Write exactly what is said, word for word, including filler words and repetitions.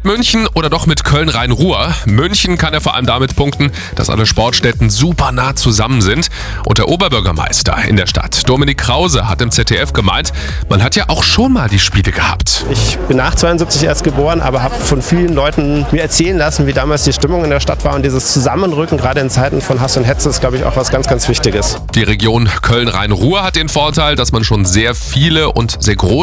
München oder doch mit Köln-Rhein-Ruhr? München kann er vor allem damit punkten, dass alle Sportstätten super nah zusammen sind. Und der Oberbürgermeister in der Stadt, Dominik Krause, hat im Z D F gemeint, man hat ja auch schon mal die Spiele gehabt. Ich bin nach zweiundsiebzig erst geboren, aber habe von vielen Leuten mir erzählen lassen, wie damals die Stimmung in der Stadt war. Und dieses Zusammenrücken, gerade in Zeiten von Hass und Hetze, ist, glaube ich, auch was ganz, ganz Wichtiges. Die Region Köln-Rhein-Ruhr hat den Vorteil, dass man schon sehr viele und sehr große